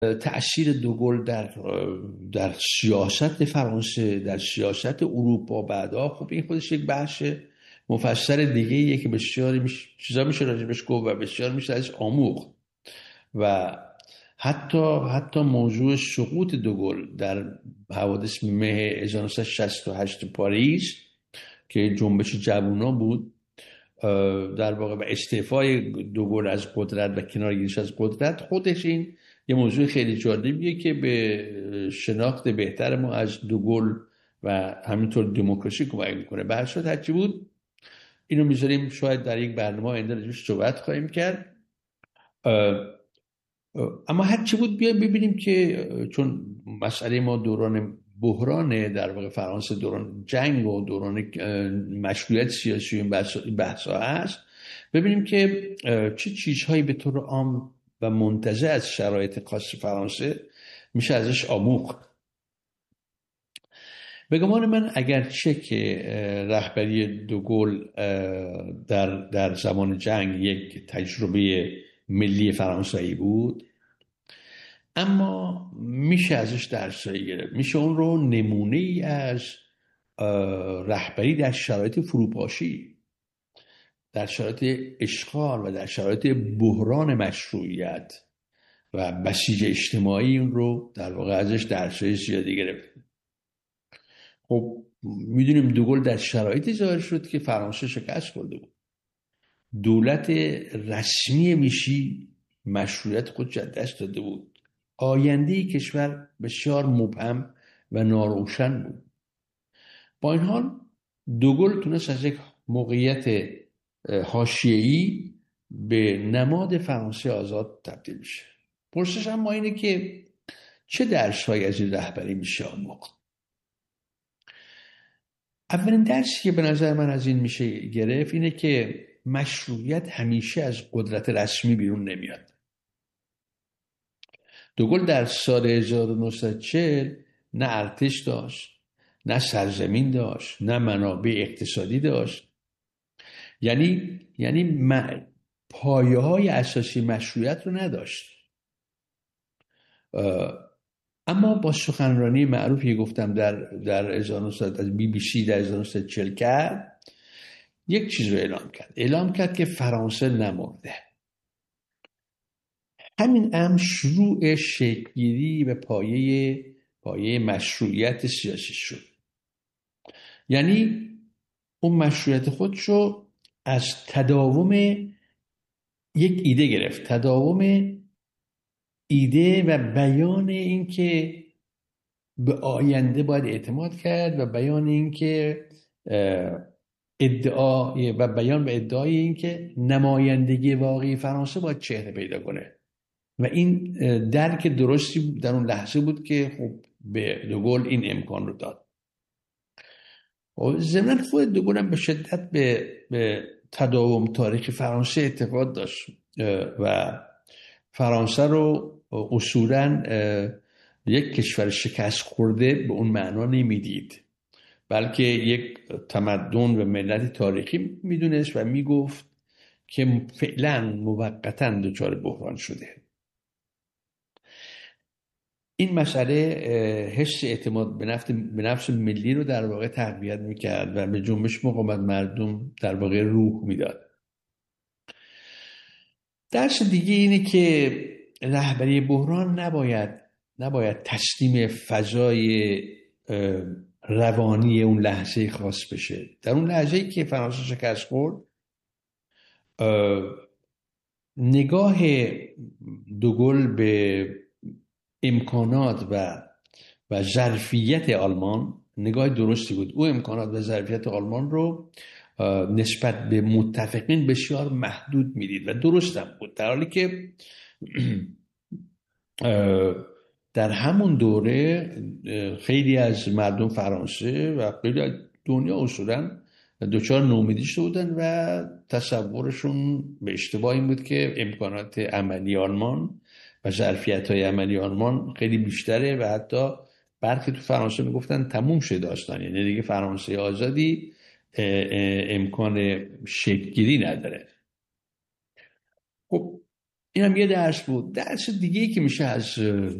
تأثیر دوگل در سیاست فرانسه، در سیاست اروپا بعدا، خب این خودش یک بحث مفصل دیگه ایه که بسیار چیزا میشه راجبش گفت و بسیار میشه ازش آموخت. و حتی موضوع سقوط دوگل در حوادث مه 1968 پاریس که جنبش جوونا بود، در واقع و استعفای دوگل از قدرت و کنارگیریش از قدرت، خودش این یه موضوع خیلی جالبیه که به شناخت بهتر ما از دوگل و همینطور دموکراسی کمک میکنه. به هر صورت هرچی بود اینو میذاریم، شاید در یک برنامه آینده راجعش صحبت خواهیم کرد. اما هرچی بود بیایم ببینیم که چون مسئله ما دوران بحران در واقع فرانسه، دوران جنگ و دوران مشروعیت سیاسی این بحثا هست، ببینیم که چه چیزهایی به طور عام و منتزع از شرایط خاص فرانسه میشه ازش آموخت. به گمان من اگرچه که رهبری دوگل در زمان جنگ یک تجربه ملی فرانسوی بود، اما میشه ازش درسایی گرفت. میشه اون رو نمونه ای از رهبری در شرایط فروپاشی، در شرایط اشغال و در شرایط بحران مشروعیت و بسیج اجتماعی اون رو در واقع ازش درسای زیادی گرفت. خب میدونیم دوگل در شرایطی ظاهر شد که فرانسه شکست خورده بود. دولت رسمی میشی مشروعیت خودش از دست داده بود. آینده کشور بسیار مبهم و ناروشن بود. با این حال دوگل تونست از یک موقعیت حاشیه‌ای به نماد فرانسه آزاد تبدیل بشه. پرسش اما اینه که چه درس‌هایی از این رهبری میشه آموخت؟ اولین درسی که به نظر من از این میشه گرفت اینه که مشروعیت همیشه از قدرت رسمی بیرون نمیاد. دوگل در سال 1940 نه ارتش داشت، نه سرزمین داشت، نه منابع اقتصادی داشت. یعنی پایه‌های اساسی مشروعیت رو نداشت. اما با سخنرانی معروفی گفتم در 1900 از BBC در 1940 کرد، یک چیز رو اعلام کرد که فرانسه نمرده. همین امر شروع شکل‌گیری و پایه مشروعیت سیاسی شد. یعنی اون مشروعیت خودشو از تداوم یک ایده گرفت، تداوم ایده و بیان این که به آینده باید اعتماد کرد و بیان این که ادعای این که نمایندگی واقعی فرانسه باید چهره پیدا کنه. و این درک درستی در اون لحظه بود که خب به دوگل این امکان رو داد. ضمن خود دوگل هم به شدت به تداوم تاریخ فرانسه اعتقاد داشت و فرانسه رو اصولاً یک کشور شکست خورده به اون معنا نمیدید، بلکه یک تمدن و ملت تاریخی میدونست و میگفت که فعلاً موقتاً دچار بحران شده. این مسئله حس اعتماد به نفس ملی رو در واقع تقویت میکرد و به جنبش مقاومت مردم در واقع روح میداد. درس دیگه اینه که رهبری بحران نباید تسلیم فضای روانی اون لحظه خاص بشه. در اون لحظه‌ای که فرانسه شکست خورد، نگاه دوگل به امکانات و ظرفیت آلمان نگاه درستی بود. او امکانات و ظرفیت آلمان رو نسبت به متفقین بسیار محدود میدید و درست هم بود، در حالی که در همون دوره خیلی از مردم فرانسه و خیلی از دنیا اصولاً دچار نومیدی شده بودن و تصورشون به اشتباه این بود که امکانات عملی آلمان و ظرفیت‌های عملی آلمان خیلی بیشتره و حتی برخی تو فرانسه میگفتن تموم شده داستان، یعنی دیگه فرانسه آزادی امکان شکل‌گیری نداره. خب این هم یه درس بود. درس دیگه که میشه از